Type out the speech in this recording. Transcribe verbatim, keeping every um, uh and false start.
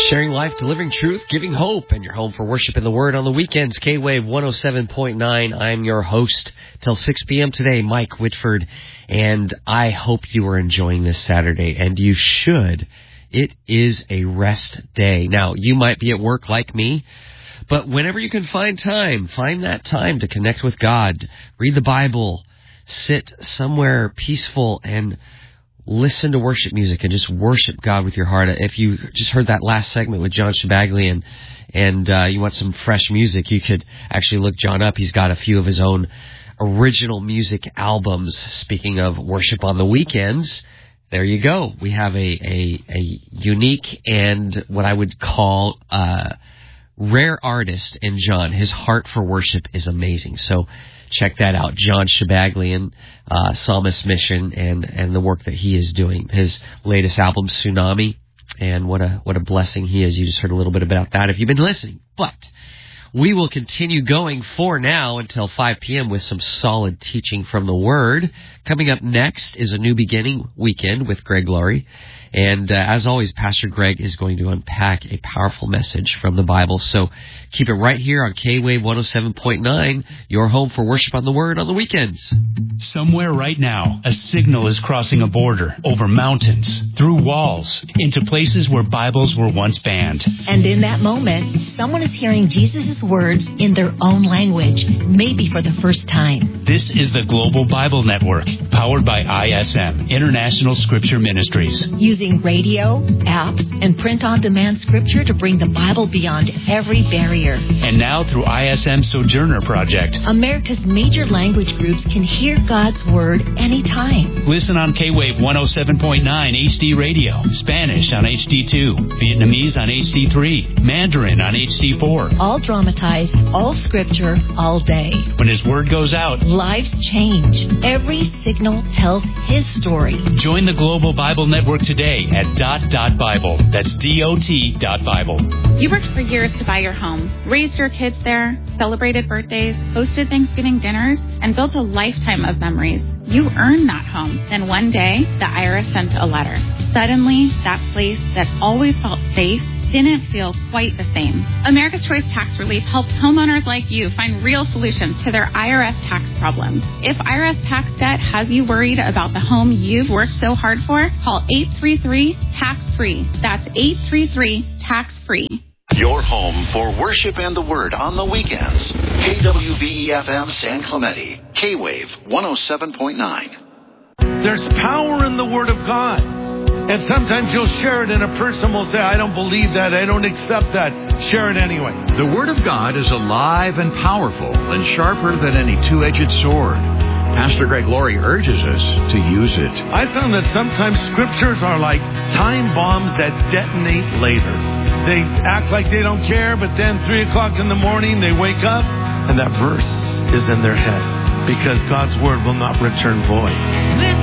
Sharing life, delivering truth, giving hope, and your home for worship in the Word on the weekends. K-Wave one oh seven point nine. I'm your host till six p.m. today, Mike Whitford, and I hope you are enjoying this Saturday, and you should. It is a rest day. Now, you might be at work like me, but whenever you can find time, find that time to connect with God, read the Bible, sit somewhere peaceful, and listen to worship music and just worship God with your heart. If you just heard that last segment with John Shabaglian and uh, you want some fresh music, you could actually look John up. He's got a few of his own original music albums. Speaking of worship on the weekends, there you go. We have a, a, a unique and what I would call uh rare artist in John. His heart for worship is amazing. So check that out. John Shabaglian, uh, Psalmist Mission, and, and the work that he is doing. His latest album, Tsunami, and what a what a blessing he is. You just heard a little bit about that if you've been listening. But we will continue going for now until five p.m. with some solid teaching from the Word. Coming up next is a New Beginning weekend with Greg Laurie. And uh, as always, Pastor Greg is going to unpack a powerful message from the Bible. So keep it right here on K-Wave one oh seven point nine, your home for worship on the Word on the weekends. Somewhere right now, a signal is crossing a border, over mountains, through walls, into places where Bibles were once banned. And in that moment, someone is hearing Jesus' words in their own language, maybe for the first time. This is the Global Bible Network, powered by I S M, International Scripture Ministries. Using radio, apps, and print-on-demand scripture to bring the Bible beyond every barrier. And now through I S M Sojourner Project, America's major language groups can hear God's Word anytime. Listen on K-Wave one oh seven point nine H D Radio, Spanish on H D two, Vietnamese on H D three, Mandarin on H D four. All dramatized, all scripture, all day. When His Word goes out, lives change. Every signal tells His story. Join the Global Bible Network today at dot dot Bible. That's D O T dot Bible. You worked for years to buy your home, raised your kids there, celebrated birthdays, hosted Thanksgiving dinners, and built a lifetime of memories. You earned that home. Then one day, the I R S sent a letter. Suddenly, that place that always felt safe didn't feel quite the same. America's Choice Tax Relief helps homeowners like you find real solutions to their I R S tax problems. If I R S tax debt has you worried about the home you've worked so hard for, call eight three three, tax free. That's eight three three, tax free. Your home for worship and the Word on the weekends. K W V E F M San Clemente. K-Wave one oh seven point nine. There's power in the Word of God. And sometimes you'll share it and a person will say, I don't believe that, I don't accept that. Share it anyway. The Word of God is alive and powerful and sharper than any two-edged sword. Pastor Greg Laurie urges us to use it. I found that sometimes scriptures are like time bombs that detonate later. They act like they don't care, but then three o'clock in the morning they wake up and that verse is in their head because God's Word will not return void.